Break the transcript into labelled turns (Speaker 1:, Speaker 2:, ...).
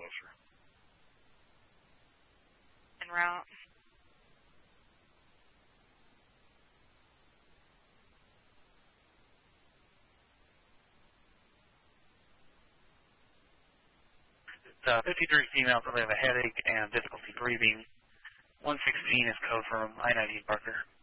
Speaker 1: closer.
Speaker 2: En route.
Speaker 1: It's 53 female, probably have a headache and difficulty breathing. 116 is code from I-90 Parker.